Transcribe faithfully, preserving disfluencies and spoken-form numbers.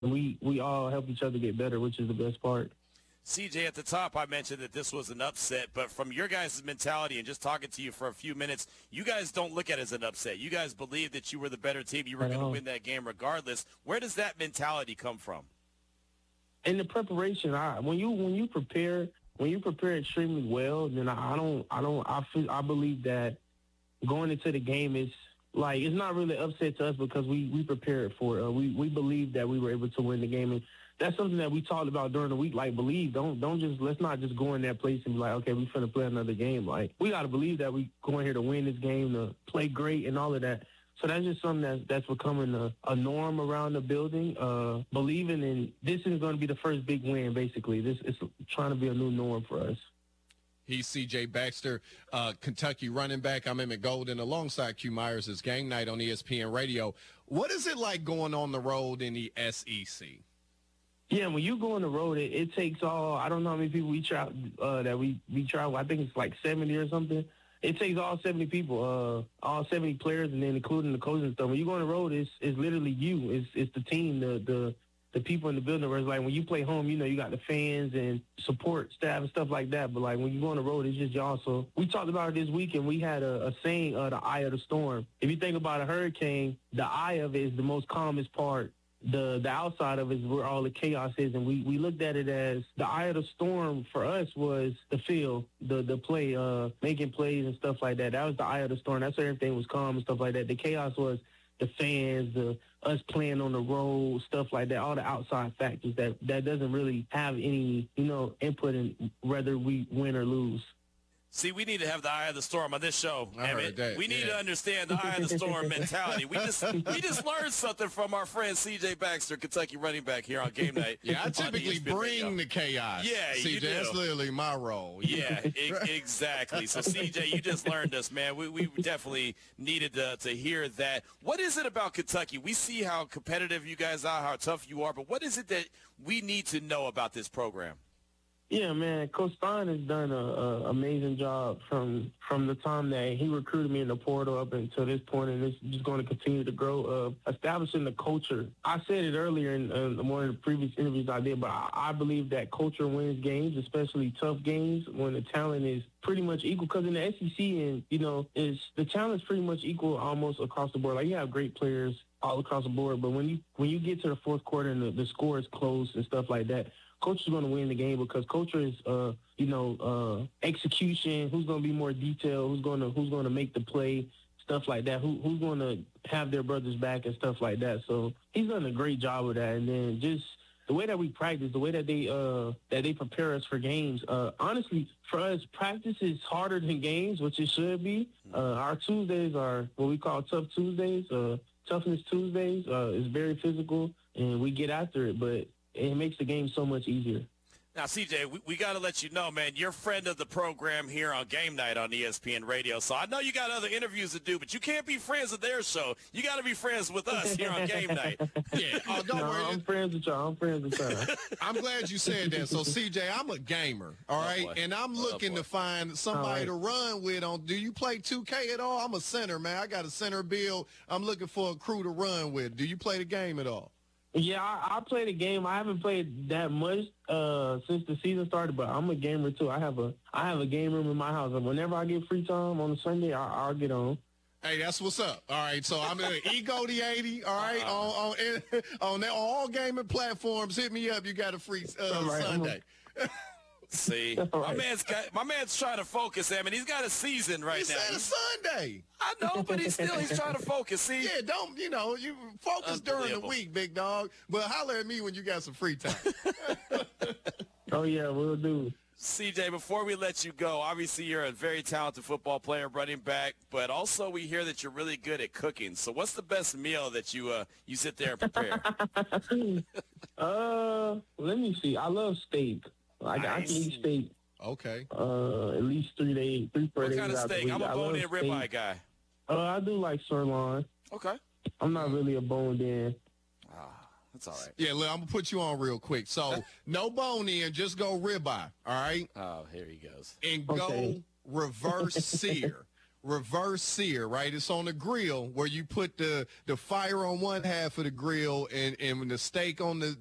we we all help each other get better, which is the best part. C J, at the top, I mentioned that this was an upset, but from your guys' mentality and just talking to you for a few minutes, you guys don't look at it as an upset. You guys believe that you were the better team. You were going to win that game regardless. Where does that mentality come from? In the preparation, I, when you when you prepare when you prepare extremely well, then I, I don't I don't I feel I believe that going into the game is like it's not really upset to us because we we prepared for it. Uh, we we believe that we were able to win the game, and that's something that we talked about during the week. Like, believe, don't don't just let's not just go in that place and be like, okay, we finna play another game. Like, we got to believe that we going here to win this game, to play great, and all of that. So that's just something that's that's becoming a, a norm around the building. Uh, believing in this is going to be the first big win. Basically, this is trying to be a new norm for us. He's C J Baxter, uh, Kentucky running back. I'm Emmett Golden alongside Q Myers. It's Game Night on E S P N Radio. What is it like going on the road in the S E C? Yeah, when you go on the road, it, it takes all, I don't know how many people we travel, uh, that we, we travel. I think it's like seventy or something. It takes all seventy people, uh, all seventy players, and then including the coaches and stuff. When you go on the road, it's, it's literally you. It's, it's the team, the, the, the people in the building. Where it's like when you play home, you know, you got the fans and support staff and stuff like that. But like when you go on the road, it's just y'all. So we talked about it this week, and we had a, a saying, uh, the eye of the storm. If you think about a hurricane, the eye of it is the most calmest part. The the outside of it is where all the chaos is, and we, we looked at it as the eye of the storm for us was the field, the the play, uh, making plays and stuff like that. That was the eye of the storm. That's where everything was calm and stuff like that. The chaos was the fans, the us playing on the road, stuff like that, all the outside factors that, that doesn't really have any, you know, input in whether we win or lose. See, we need to have the eye of the storm on this show. I heard that, we need yeah. to understand the eye of the storm mentality. We just we just learned something from our friend C J Baxter, Kentucky running back here on Game Night. Yeah, I typically bring the chaos. Yeah, C J, you do. That's literally my role. Yeah, e- exactly. So, C J, you just learned us, man. We we definitely needed to, to hear that. What is it about Kentucky? We see how competitive you guys are, how tough you are, but what is it that we need to know about this program? Yeah, man, Coach Stein has done a, a amazing job from from the time that he recruited me in the portal up until this point, and it's just going to continue to grow. Uh, establishing the culture. I said it earlier in uh, one of the previous interviews I did, but I, I believe that culture wins games, especially tough games when the talent is pretty much equal. Because in the S E C, and you know, is the talent is pretty much equal almost across the board. Like you have great players all across the board, but when you when you get to the fourth quarter and the, the score is close and stuff like that, coach is going to win the game because culture is, uh, you know, uh, execution. Who's going to be more detailed? Who's going to who's going to make the play? Stuff like that. Who who's going to have their brothers back and stuff like that. So he's done a great job with that. And then just the way that we practice, the way that they uh, that they prepare us for games. Uh, honestly, for us, practice is harder than games, which it should be. Uh, our Tuesdays are what we call tough Tuesdays. Uh, toughness Tuesdays uh, is very physical, and we get after it, but it makes the game so much easier. Now, C J, we, we got to let you know, man, you're a friend of the program here on Game Night on E S P N Radio. So I know you got other interviews to do, but you can't be friends with their show. You got to be friends with us here on Game Night. Yeah, oh, don't no, worry. I'm friends with y'all. I'm friends with y'all. I'm glad you said that. So, C J, I'm a gamer, all right? Oh, and I'm looking oh, to find somebody right. to run with on. Do you play two K at all? I'm a center, man. I got a center build. I'm looking for a crew to run with. Do you play the game at all? Yeah, I, I play the game. I haven't played that much uh, since the season started, but I'm a gamer too. I have a I have a game room in my house, and whenever I get free time on a Sunday, I, I'll get on. Hey, that's what's up. All right, so I'm in Ego the eighty. All right, uh, on on on, on all gaming platforms. Hit me up. You got a free uh, right, Sunday. See, right. my man's got my man's trying to focus, I mean, he's got a season right he now. He said a Sunday. I know, but he's still he's trying to focus. See, yeah, don't you know? You focus during the week, big dog. But holler at me when you got some free time. Oh yeah, we'll do. C J, before we let you go, obviously you're a very talented football player, running back, but also we hear that you're really good at cooking. So what's the best meal that you uh you sit there and prepare? uh, let me see. I love steak. Like nice. I can eat steak. Okay. Uh, at least three days, three four what days. What kind of steak? I'm a bone-in ribeye guy. Uh, I do like sirloin. Okay. I'm not really a boned-in. Ah, that's all right. Yeah, look, I'm gonna put you on real quick. So no bone in, just go ribeye. All right. Oh, here he goes. And okay. go reverse sear. reverse sear, right? It's on the grill where you put the, the fire on one half of the grill and, and the steak on the,